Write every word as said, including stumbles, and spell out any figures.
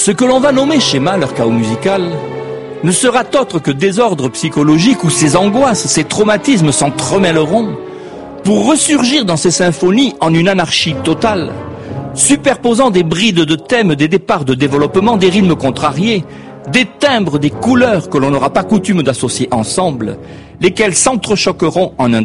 Ce que l'on va nommer schéma, leur chaos musical, ne sera autre que désordre psychologique où ces angoisses, ces traumatismes s'entremêleront pour ressurgir dans ces symphonies en une anarchie totale, superposant des brides de thèmes, des départs de développement, des rythmes contrariés, des timbres, des couleurs que l'on n'aura pas coutume d'associer ensemble, lesquels s'entrechoqueront en un